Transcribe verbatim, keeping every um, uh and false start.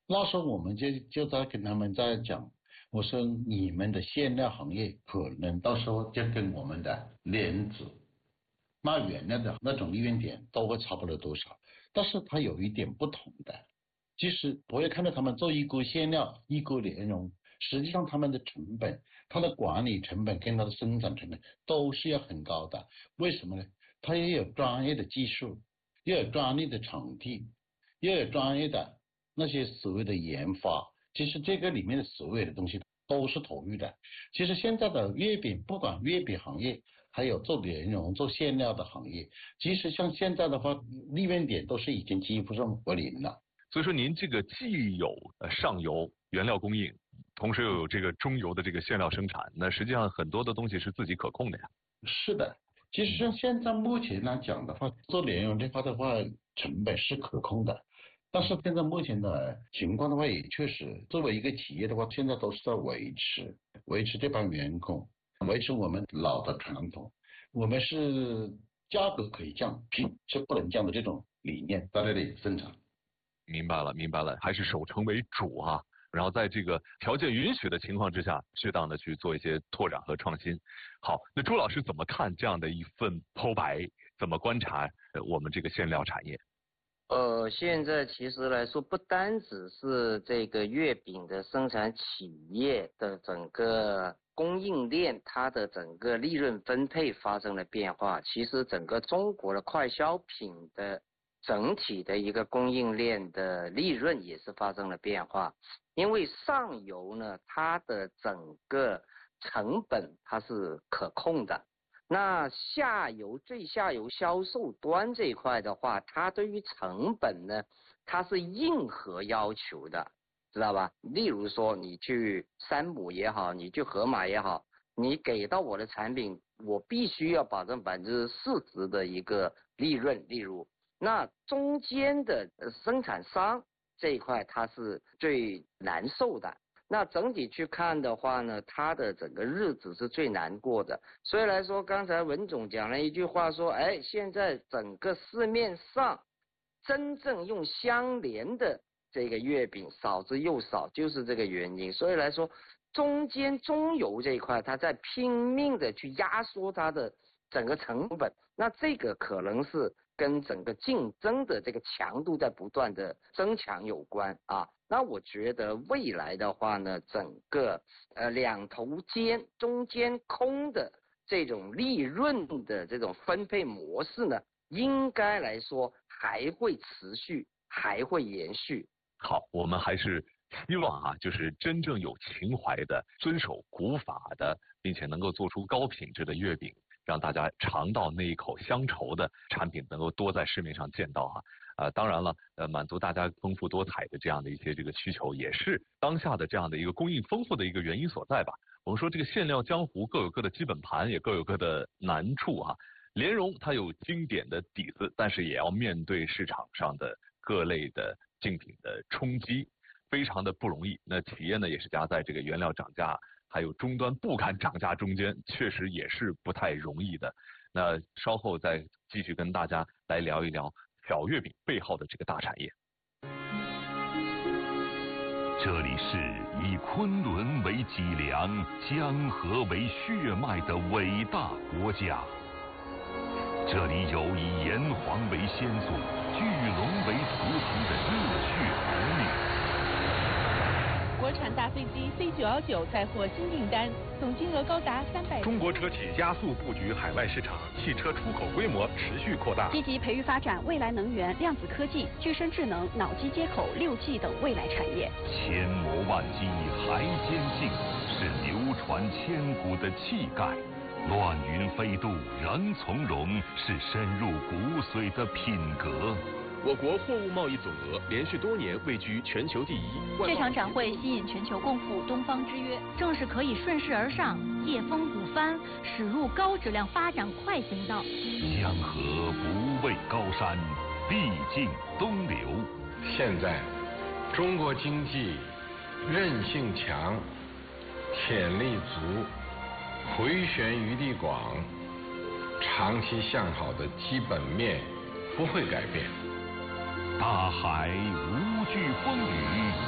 那时候我们就就在跟他们在讲，我说你们的馅料行业可能到时候就跟我们的莲子卖原料的那种利润点都会差不了多少，但是它有一点不同的，其实我也看到他们做一锅馅料一锅莲蓉，实际上他们的成本，它的管理成本跟它的生产成本都是要很高的。为什么呢？它也有专业的技术，也有专业的场地，也有专业的那些所谓的研发。其实这个里面的所有的东西都是投入的。其实现在的月饼，不管月饼行业，还有做莲蓉、做馅料的行业，其实像现在的话，利润点都是已经几乎上为零了。 所以说，您这个既有呃上游原料供应，同时又有这个中游的这个馅料生产，那实际上很多的东西是自己可控的呀。 是的，其实像现在目前来讲的话，做莲蓉这块的话，成本是可控的。但是现在目前的情况的话，也确实作为一个企业的话，现在都是在维持维持这帮员工，维持我们老的传统。我们是价格可以降，品是不能降的这种理念在这里生产。 明白了，明白了，还是守成为主啊。然后在这个条件允许的情况之下，适当的去做一些拓展和创新。好，那朱老师怎么看这样的一份剖白？怎么观察呃我们这个馅料产业？ 呃，现在其实来说，不单只是这个月饼的生产企业的整个供应链，它的整个利润分配发生了变化，其实整个中国的快消品的整体的一个供应链的利润也是发生了变化。因为上游呢，它的整个成本它是可控的，那下游最下游销售端这一块的话，它对于成本呢，它是硬核要求的，知道吧？例如说你去山姆也好，你去盒马也好，你给到我的产品，我必须要保证百分之四十的一个利润。例如，那中间的生产商这一块，它是最难受的。那整体去看的话呢，他的整个日子是最难过的。所以来说，刚才文总讲了一句话说，哎，现在整个市面上真正用相连的这个月饼少之又少，就是这个原因。所以来说，中间中游这一块，它在拼命的去压缩它的整个成本，那这个可能是跟整个竞争的这个强度在不断的增强有关啊。那我觉得未来的话呢，整个呃两头尖中间空的这种利润的这种分配模式呢，应该来说还会持续，还会延续。 好，我们还是希望啊，就是真正有情怀的、遵守古法的，并且能够做出高品质的月饼，让大家尝到那一口乡愁的产品能够多在市面上见到哈、啊。呃，当然了，呃，满足大家丰富多彩的这样的一些这个需求，也是当下的这样的一个供应丰富的一个原因所在吧。我们说这个馅料江湖各有各的基本盘，也各有各的难处啊。莲蓉它有经典的底子，但是也要面对市场上的各类的竞品的冲击，非常的不容易。那企业呢，也是夹在这个原料涨价还有终端不敢涨价中间，确实也是不太容易的。那稍后再继续跟大家来聊一聊小月饼背后的这个大产业。 这里是以昆仑为脊梁、江河为血脉的伟大国家。这里有以炎黄为先祖、巨龙为图腾的热血儿女。 国产大飞机 C 九一九再获新订单，总金额高达三百。 中国车企加速布局海外市场，汽车出口规模持续扩大， 积极培育发展未来能源、量子科技、具身智能、脑机接口、六 G 等未来产业。 千磨万击还坚劲，是流传千古的气概。乱云飞渡仍从容，是深入骨髓的品格。 我国货物贸易总额连续多年位居全球第一。 这场展会吸引全球共赴东方之约，正是可以顺势而上，借风鼓帆，驶入高质量发展快行道。 江河不畏高山，必尽东流。 现在，中国经济韧性强，潜力足，回旋余地广，长期向好的基本面不会改变。 大海无惧风雨。